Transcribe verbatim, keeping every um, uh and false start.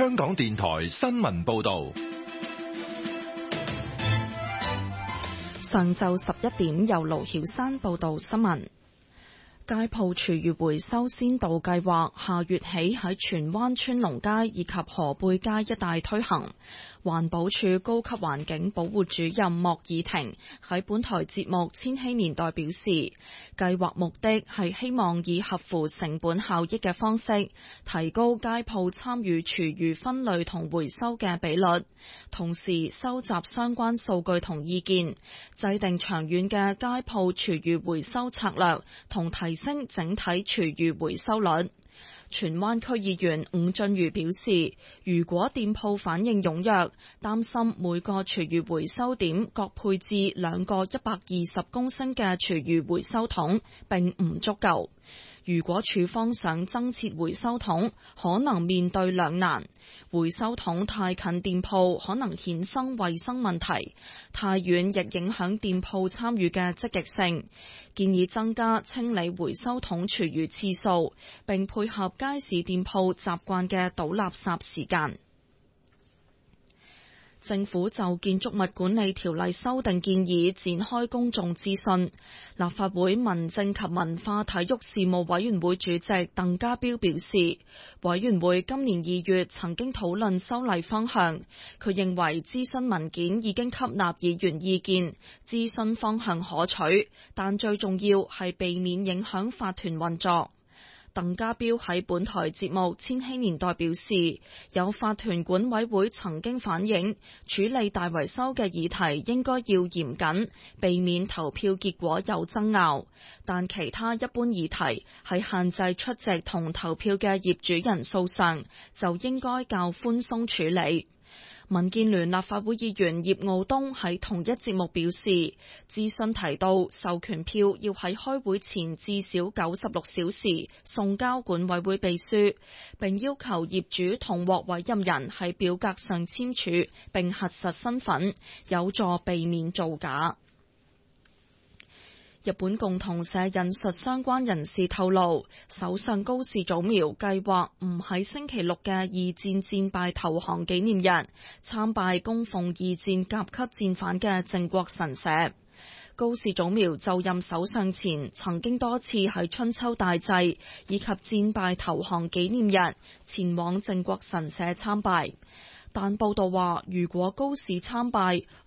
香港電台新聞報道。 上晝十一點，由盧曉山報道新聞。街鋪廚餘回收先導計劃下月起喺荃灣川龍街以及河背街一帶推行。環保署高級環境保護主任莫爾婷喺本台節目《千禧年代》表示，計劃目的係希望以合乎成本效益嘅方式，提高街鋪參與廚餘分類同回收嘅比率，同時收集相關數據同意見，制定長遠嘅街鋪廚餘回收策略，同提升整體廚餘回收率。荃灣區議員伍俊瑜表示，如果店鋪反應踴躍，擔心每個廚餘回收點各配置兩個一百二十公升嘅廚餘回收桶並唔足夠。如果署方想增設回收桶，可能面對兩難。回收桶太近店鋪可能衍生衛生問題，太遠亦影響店鋪參與嘅積極性。建議增加清理回收桶廚餘次數，並配合街市店鋪習慣嘅倒垃圾時間。政府就建築物管理條例修訂建議展開公眾諮詢。立法會民政及文化體育事務委員會主席鄧家彪表示，委員會今年二月曾經討論修例方向，佢認為諮詢文件已經吸納議員意見，諮詢方向可取，但最重要係避免影響法團運作。鄧家彪喺本台節目《千禧年代》表示，有法團管委會曾經反映，處理大維修嘅議題應該要嚴謹，避免投票結果有爭拗。但其他一般議題喺限制出席同投票嘅業主人數上，就應該較寬鬆處理。民建聯立法會議員葉傲東喺同一節目表示，諮詢提到授權票要喺開會前至少九十六小時送交管委會秘書，並要求業主同獲委任人喺表格上簽署並核實身份，有助避免造假。日本共同社引述相關人士透露，首相高市早苗計劃唔喺星期六嘅二戰戰敗投降紀念日參拜供奉二戰甲級戰犯嘅靖國神社。高市早苗就任首相前，曾經多次喺春秋大祭以及戰敗投降紀念日前往靖國神社參拜。但報道話，如果高市參拜，